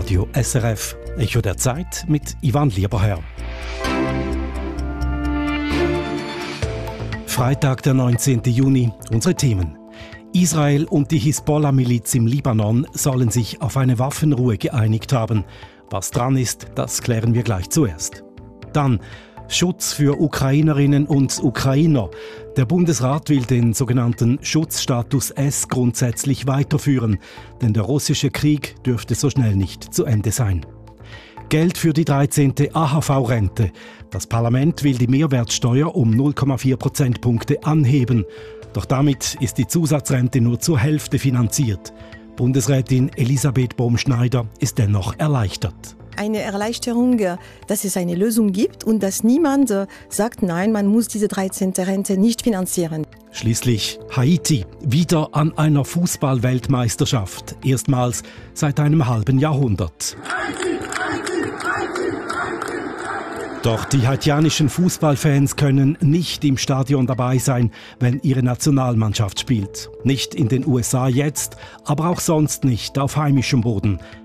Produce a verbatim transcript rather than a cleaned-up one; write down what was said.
Radio S R F. Echo der Zeit mit Ivan Lieberherr. Freitag, der neunzehnten Juni. Unsere Themen. Israel und die Hisbollah-Miliz im Libanon sollen sich auf eine Waffenruhe geeinigt haben. Was dran ist, das klären wir gleich zuerst. Dann Schutz für Ukrainerinnen und Ukrainer. Der Bundesrat will den sogenannten Schutzstatus S grundsätzlich weiterführen, denn der russische Krieg dürfte so schnell nicht zu Ende sein. Geld für die dreizehnte A H V-Rente. Das Parlament will die Mehrwertsteuer um null Komma vier Prozentpunkte anheben. Doch damit ist die Zusatzrente nur zur Hälfte finanziert. Bundesrätin Elisabeth Bohm-Schneider ist dennoch erleichtert. Eine Erleichterung, dass es eine Lösung gibt und dass niemand sagt, nein, man muss diese dreizehnte Rente nicht finanzieren. Schließlich Haiti, wieder an einer Fußball-Weltmeisterschaft. Erstmals seit einem halben Jahrhundert. Doch die haitianischen Fußballfans können nicht im Stadion dabei sein, wenn ihre Nationalmannschaft spielt. Nicht in den U S A jetzt, aber auch sonst nicht auf heimischem Boden.